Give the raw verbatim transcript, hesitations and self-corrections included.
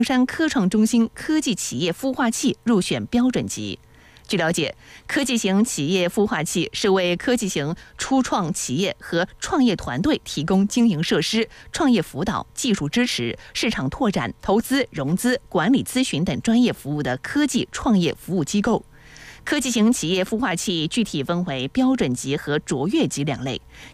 山科创中心科技企业孵化器入选标准级。据了解，科技型企业孵化器是为科技型初创企业和创业团队提供经营设施、创业辅导、技术支持、市场拓展、投资、融资、管理咨询等专业服务的科技创业服务机构。科技型企业孵化器具体分为标准级和卓越级两类。